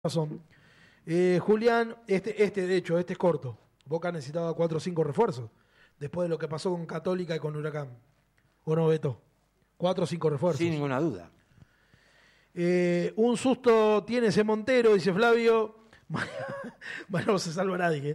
razón. Julián, de hecho, este es corto. Boca necesitaba 4 o 5 refuerzos. Después de lo que pasó con Católica y con Huracán. ¿O no, Beto? 4 o 5 refuerzos. Sin ninguna duda. Un susto tiene ese Montero, dice Flavio. Bueno, no se salva nadie.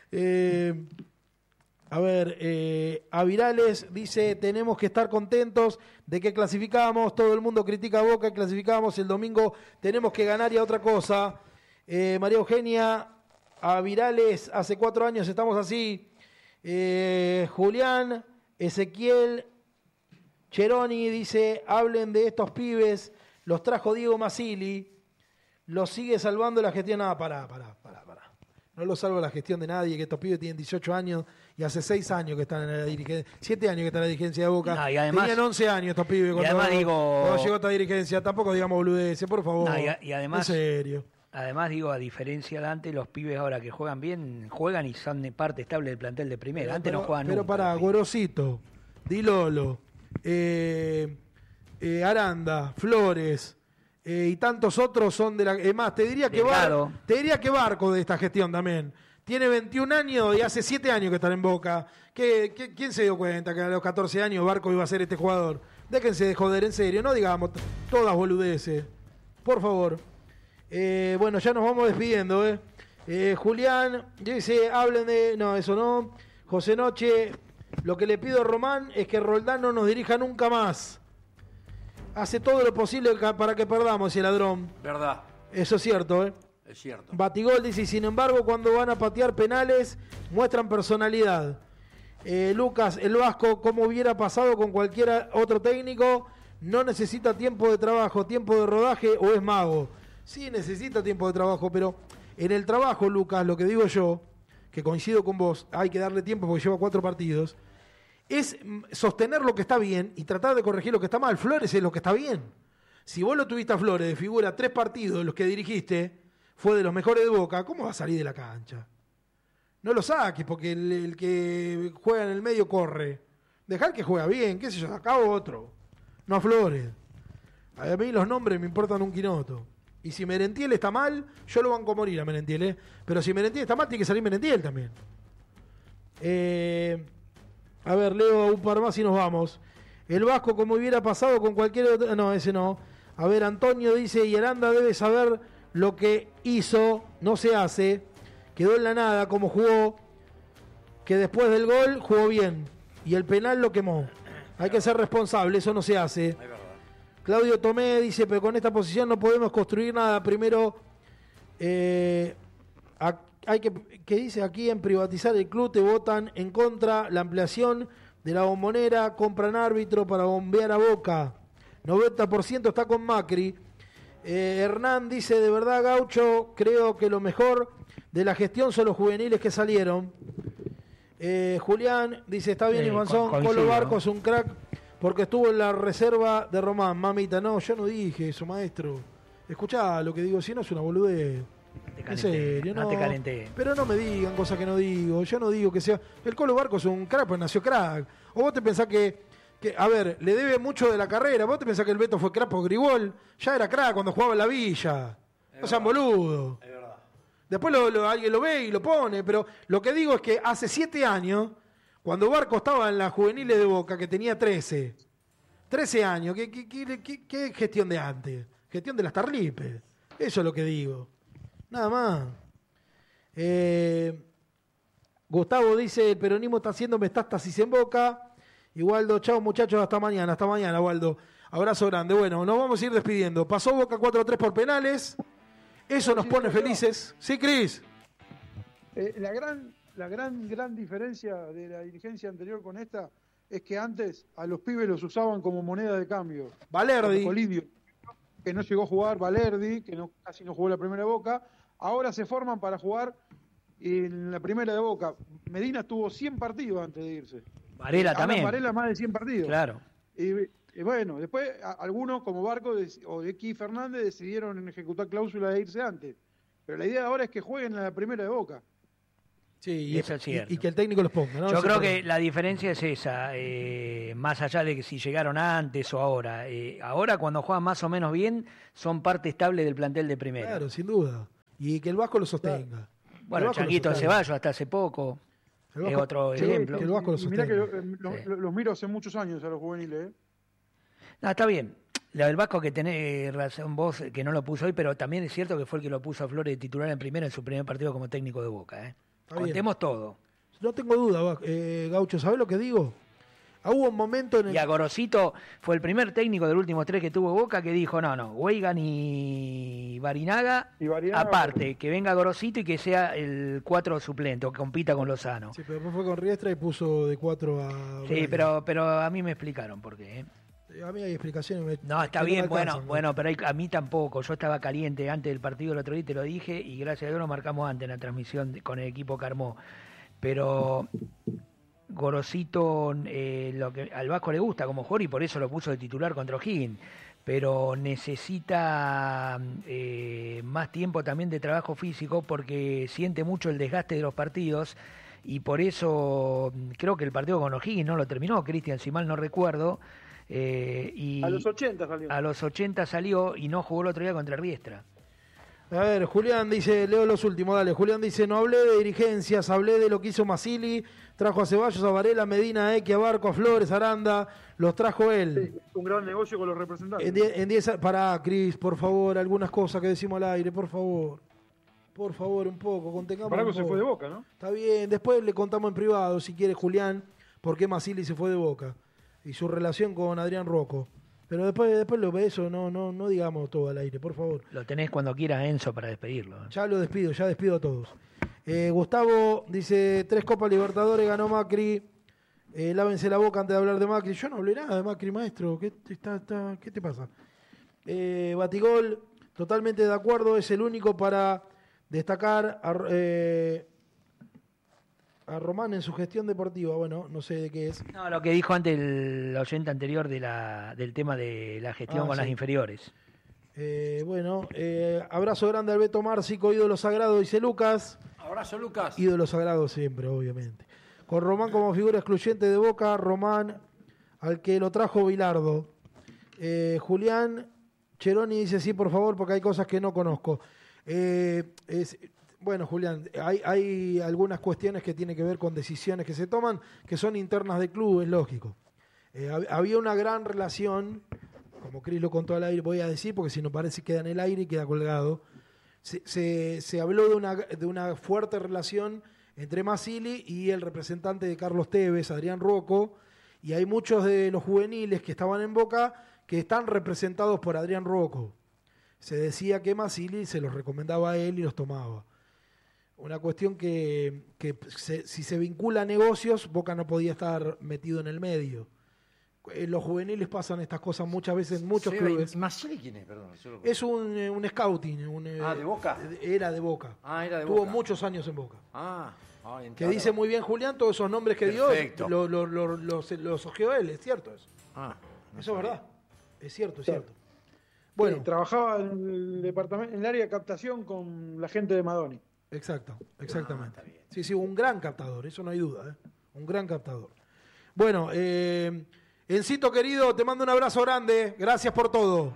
A Virales dice, tenemos que estar contentos de que clasificamos, todo el mundo critica a Boca y clasificamos, el domingo tenemos que ganar y a otra cosa. María Eugenia, a Virales, hace 4 años estamos así. Julián, Ezequiel, Cheroni dice, hablen de estos pibes, los trajo Diego Masili, los sigue salvando la gestión. No, pará. No lo salva la gestión de nadie, que estos pibes tienen 18 años y hace 6 años que están en la dirigencia, 7 años que están en la dirigencia de Boca. No, y además, tenían 11 años estos pibes cuando llegó esta dirigencia. Tampoco digamos boludeces, por favor. No, y además, en serio. Además, digo, a diferencia de antes, los pibes ahora que juegan bien, juegan y son de parte estable del plantel de primera. Antes no juegan nunca. Pero pará, Gorosito, Dilolo, Aranda, Flores... y tantos otros son de la... Es más, te diría que Barco de esta gestión también. Tiene 21 años y hace 7 años que están en Boca. ¿Quién se dio cuenta que a los 14 años Barco iba a ser este jugador? Déjense de joder, en serio. No digamos todas boludeces. Por favor. Bueno, ya nos vamos despidiendo. Julián dice, hablen de... No, eso no. José Noche, lo que le pido a Román es que Roldán no nos dirija nunca más. Hace todo lo posible para que perdamos ese ladrón. Verdad. Eso es cierto, Es cierto. Batigol dice, y sin embargo, cuando van a patear penales, muestran personalidad. Lucas, el Vasco, como hubiera pasado con cualquier otro técnico, no necesita tiempo de trabajo, tiempo de rodaje o es mago. Sí, necesita tiempo de trabajo, pero en el trabajo, Lucas, lo que digo yo, que coincido con vos, hay que darle tiempo porque lleva 4 partidos, es sostener lo que está bien y tratar de corregir lo que está mal. Flores es lo que está bien. Si vos lo tuviste a Flores de figura 3 partidos los que dirigiste, fue de los mejores de Boca, ¿cómo va a salir de la cancha? No lo saques porque el que juega en el medio corre. Dejar que juega bien, qué sé yo, acá otro. No a Flores. A mí los nombres me importan un quinoto. Y si Merentiel está mal, yo lo banco a morir a Merentiel, Pero si Merentiel está mal, tiene que salir Merentiel también. A ver, leo un par más y nos vamos. El Vasco, como hubiera pasado con cualquier otro... No, ese no. A ver, Antonio dice, y Aranda debe saber lo que hizo, no se hace. Quedó en la nada, como jugó, que después del gol jugó bien. Y el penal lo quemó. Hay que ser responsable, eso no se hace. Es verdad. Claudio Tomé dice, pero con esta posición no podemos construir nada. Primero, hay que dice aquí en privatizar el club, te votan en contra la ampliación de la bombonera, compran árbitro para bombear a Boca, 90% está con Macri. Hernán dice, de verdad Gaucho, creo que lo mejor de la gestión son los juveniles que salieron. Julián dice, está bien Ivanzón, Colo Barco es un crack porque estuvo en la reserva de Román. Mamita, no, yo no dije eso, maestro. Escuchá lo que digo, si no es una boludez. En serio, no te calenté. Pero no me digan cosas que no digo. Yo no digo que sea... El Colo Barco es un crack, pues nació crack. O vos te pensás que, a ver, le debe mucho de la carrera. Vos te pensás que el Beto fue crack por Gribol. Ya era crack cuando jugaba en la Villa. No sean boludo. Es verdad. Después alguien lo ve y lo pone. Pero lo que digo es que hace 7 años, cuando Barco estaba en las juveniles de Boca, que tenía 13 años, ¿qué gestión de antes? Gestión de las Tarlipes. Eso es lo que digo. Nada más. Gustavo dice, el peronismo está haciendo metástasis en Boca. Y Waldo, chao muchachos, hasta mañana, Waldo. Abrazo grande. Bueno, nos vamos a ir despidiendo. Pasó Boca 4-3 por penales. Eso nos pone felices. Sí, Cris. La gran diferencia de la dirigencia anterior con esta es que antes a los pibes los usaban como moneda de cambio. Valerdi. Colidio, que no llegó a jugar, Valerdi, que casi no jugó la primera de Boca. Ahora se forman para jugar en la primera de Boca. Medina tuvo 100 partidos antes de irse. Varela también. Varela más de 100 partidos. Claro. Y bueno, después algunos como Barco o X Fernández decidieron ejecutar cláusula de irse antes. Pero la idea ahora es que jueguen en la primera de Boca. Sí, eso es cierto. Y que el técnico los ponga, ¿no? Yo creo que la diferencia es esa, más allá de que si llegaron antes o ahora. Ahora cuando juegan más o menos bien, son parte estable del plantel de primera. Claro, sin duda. y que el Vasco lo sostenga. Bueno, Changuito Ceballos hasta hace poco es otro ejemplo. Que el Vasco lo Mirá sostenga. que los miro hace muchos años a los juveniles. No, está bien. La del Vasco que tenés razón vos, que no lo puso hoy, pero también es cierto que fue el que lo puso a Flores de titular en primera en su primer partido como técnico de Boca. Contemos todo. No tengo duda, Gaucho, ¿sabés lo que digo? Hubo un momento en el... Y a Gorosito fue el primer técnico del último 3 que tuvo Boca que dijo, no, Weigan y Barinaga, aparte, que venga Gorosito y que sea el 4 suplente, o que compita con Lozano. Sí, pero después fue con Riestra y puso de 4 a... Sí, pero a mí me explicaron por qué. A mí hay explicaciones. No, está bien, bueno, pero a mí tampoco. Yo estaba caliente antes del partido el otro día, te lo dije, y gracias a Dios lo marcamos antes en la transmisión con el equipo que armó. Pero Gorosito, al Vasco le gusta como jugador y por eso lo puso de titular contra O'Higgins, pero necesita más tiempo también de trabajo físico porque siente mucho el desgaste de los partidos y por eso creo que el partido con O'Higgins no lo terminó, Cristian, si mal no recuerdo. Y a los 80 salió. A los 80 salió y no jugó el otro día contra Riestra. A ver, Julián dice, leo los últimos, dale. Julián dice, no hablé de dirigencias, hablé de lo que hizo Masili, trajo a Ceballos, a Varela, Medina, a Barco, a Flores, Aranda, los trajo él. Sí, un gran negocio con los representantes. En 10 pará, Cris, por favor, algunas cosas que decimos al aire, por favor. Por favor, un poco, contengamos Paraco un poco. se fue de Boca, ¿no? Está bien, después le contamos en privado, si quiere, Julián, por qué Masili se fue de Boca y su relación con Adrián Rocco. Pero después lo ve eso, no digamos todo al aire, por favor. Lo tenés cuando quiera Enzo para despedirlo. Ya lo despido, ya despido a todos. Gustavo dice, 3 Copas Libertadores ganó Macri, lávense la boca antes de hablar de Macri. Yo no hablé nada de Macri, maestro, ¿qué te pasa? Batigol, totalmente de acuerdo, es el único para destacar a Román en su gestión deportiva. Bueno, no sé de qué es. No, lo que dijo antes el oyente anterior del tema de la gestión con las inferiores. Abrazo grande al Beto Márcico, ídolo sagrado, dice Lucas. Abrazo, Lucas. Ídolo sagrado siempre, obviamente. Con Román como figura excluyente de Boca, Román al que lo trajo Bilardo. Julián Cheroni dice sí, por favor, porque hay cosas que no conozco. Bueno, Julián, hay algunas cuestiones que tienen que ver con decisiones que se toman, que son internas del club, es lógico. Había una gran relación, como Cris lo contó al aire, voy a decir, porque si no parece que queda en el aire y queda colgado. Se habló de una fuerte relación entre Masili y el representante de Carlos Tevez, Adrián Rocco, y hay muchos de los juveniles que estaban en Boca que están representados por Adrián Rocco. Se decía que Masili se los recomendaba a él y los tomaba. Una cuestión que si se vincula a negocios, Boca no podía estar metido en el medio. En los juveniles pasan estas cosas muchas veces en muchos clubes. ¿Masili quién es? Perdón. Es un scouting. ¿de Boca? Era de Boca. Era de Tuvo Boca. muchos años en Boca. Entiendo. Que dice muy bien Julián, todos esos nombres que Perfecto. dio, los ojeó él, es cierto eso. Eso es verdad. Es cierto, es cierto. Bueno, trabajaba en el departamento, en el área de captación con la gente de Madoni. Exactamente. Sí, un gran captador, eso no hay duda, un gran captador. Bueno, Encito querido, te mando un abrazo grande, gracias por todo.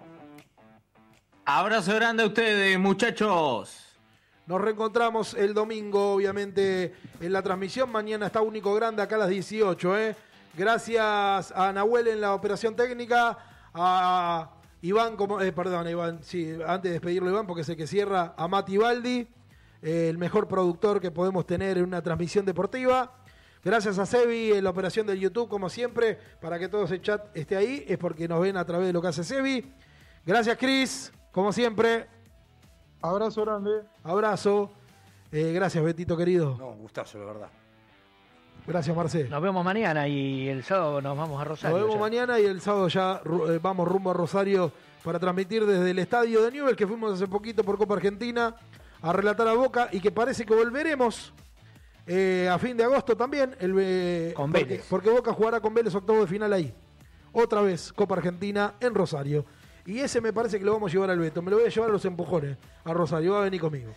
Abrazo grande a ustedes, muchachos. Nos reencontramos el domingo, obviamente, en la transmisión. Mañana está Único Grande acá a las 18, Gracias a Nahuel en la operación técnica, a Iván, Iván, sí, antes de despedirlo Iván, porque sé que cierra, a Mati Baldi, el mejor productor que podemos tener en una transmisión deportiva. Gracias a Sebi en la operación del YouTube, como siempre, para que todo ese chat esté ahí, es porque nos ven a través de lo que hace Sebi. Gracias, Cris, como siempre. Abrazo grande. Abrazo. Gracias, Betito querido. No, un gustazo, la verdad. Gracias, Marcel. Nos vemos mañana y el sábado nos vamos a Rosario. Nos vemos mañana y el sábado ya vamos rumbo a Rosario para transmitir desde el estadio de Newell's que fuimos hace poquito por Copa Argentina a relatar a Boca y que parece que volveremos a fin de agosto también con Vélez. Porque Boca jugará con Vélez octavo de final ahí. Otra vez Copa Argentina en Rosario. Y ese me parece que lo vamos a llevar al Beto. Me lo voy a llevar a los empujones a Rosario. Va a venir conmigo.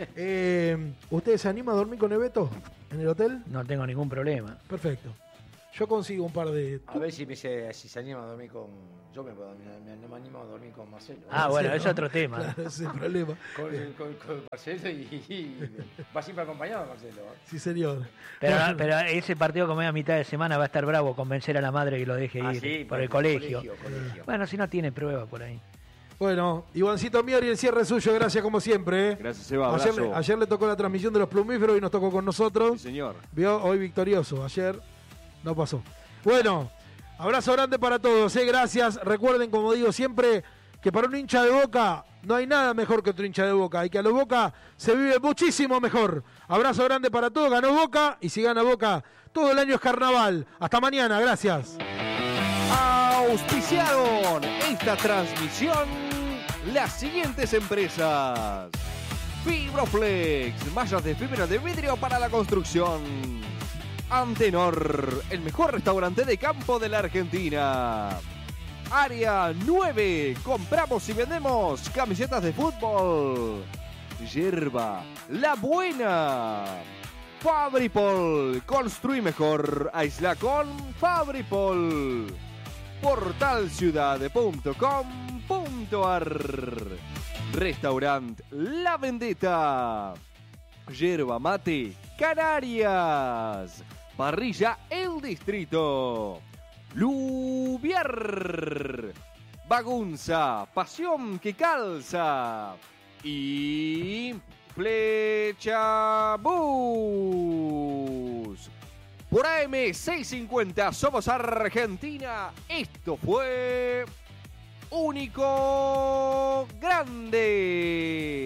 ¿Usted se anima a dormir con el Beto en el hotel? No tengo ningún problema. Perfecto. Yo consigo un par de... A ver si se anima a dormir con... Yo no me animo a dormir con Marcelo. Bueno, Sí, es ¿no? otro tema. Claro, ese es el problema. Con Marcelo y va siempre acompañado Marcelo. Sí, señor. Pero ese partido como es a mitad de semana va a estar bravo convencer a la madre que lo deje ir Sí, por el colegio. colegio. Bueno, si no tiene prueba por ahí. Bueno, Ivancito Miori, el cierre suyo, gracias como siempre. Gracias, Seba. Abrazo. Ayer le tocó la transmisión de los plumíferos y nos tocó con nosotros. Sí, señor. Vio, hoy victorioso, ayer no pasó. Bueno, abrazo grande para todos, gracias. Recuerden, como digo siempre, que para un hincha de Boca no hay nada mejor que otro hincha de Boca y que a los Boca se vive muchísimo mejor. Abrazo grande para todos, ganó Boca y si gana Boca, todo el año es carnaval. Hasta mañana, gracias. Auspiciaron esta transmisión las siguientes empresas: Fibroflex, mallas de fibra de vidrio para la construcción; Antenor, el mejor restaurante de campo de la Argentina; Área 9, compramos y vendemos camisetas de fútbol; Yerba, la buena; Fabripol, construí mejor, aísla con Fabripol; portalciudad.com.ar; Restaurant La Vendetta; Yerba Mate Canarias; Parrilla El Distrito; Lubiar; Bagunza, pasión que calza; y Flecha Bus. Por AM650 somos Argentina. Esto fue Único Grande.